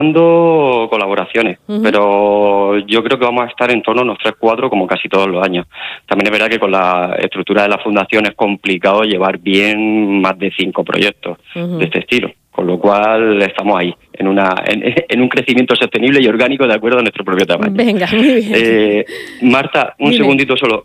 dando colaboraciones, Ujú. pero yo creo que vamos a estar en torno a unos 3-4 como casi todos los años. También es verdad que con la estructura de la fundación es complicado llevar bien más de 5 proyectos de este estilo, con lo cual estamos ahí, en un crecimiento sostenible y orgánico de acuerdo a nuestro propio tamaño. Venga, muy bien. Marta, un Dime. segundito solo.